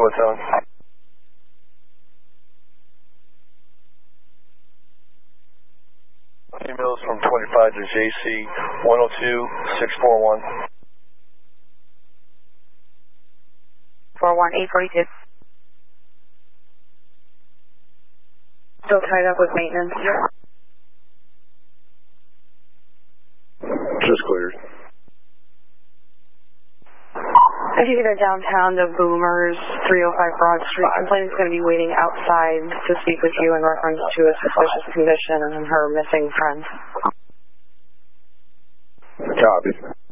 what's on? Emails from 25 to JC 102641. 41842. Still tied up with maintenance? Just cleared. If you get her downtown to Boomers, 305 Broad Street, complainant's going to be waiting outside to speak with you in reference to a suspicious condition and her missing friend. Copy.